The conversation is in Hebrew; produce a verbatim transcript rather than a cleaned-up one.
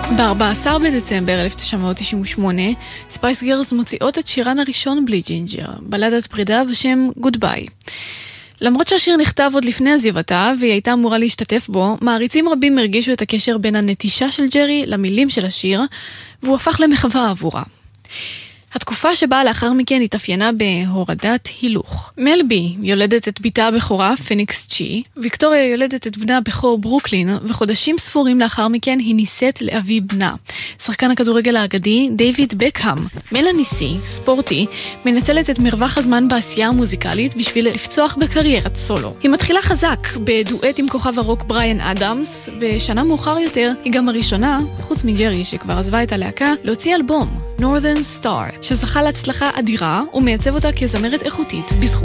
ב-ארבעה עשר בדצמבר אלף תשע מאות תשעים ושמונה, ספייס גרלס מוציאות את שירן הראשון בלי ג'ינג'ר, בלדת פרידה בשם גודביי. למרות שהשיר נכתב עוד לפני עזיבתה, והיא הייתה אמורה להשתתף בו, מעריצים רבים הרגישו את הקשר בין הנטישה של ג'רי למילים של השיר, והוא הפך למחווה עבורה. התקופה שבאה לאחר מכן התאפיינה בהורדת הילוך. מלבי יולדת את ביתה הבכורה, פניקס צ'י, ויקטוריה יולדת את בנה הבכור ברוקלין, וחודשים ספורים לאחר מכן היא נישאת לאבי בנה. שחקן הכדורגל האגדי, דיוויד בקהאם. מלאני סי, ספורטי, מנצלת את מרווח הזמן בעשייה המוזיקלית בשביל לפצוח בקריירת סולו. היא מתחילה חזק בדואט עם כוכב הרוק בריאן אדמס, ושנה מאוחר יותר היא גם הראשונה, חוץ מג'רי שכבר עזבה את הלהקה, להוציא אלבום, Northern Star, שזכה להצלחה אדירה ומייצב אותה כזמרת איכותית בזכות